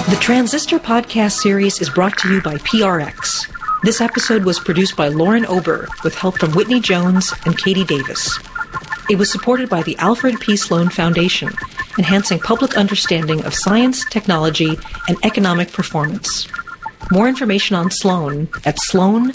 The Transistor podcast series is brought to you by PRX. This episode was produced by Lauren Ober with help from Whitney Jones and Katie Davis. It was supported by the Alfred P. Sloan Foundation, enhancing public understanding of science, technology, and economic performance. More information on Sloan at sloan.org.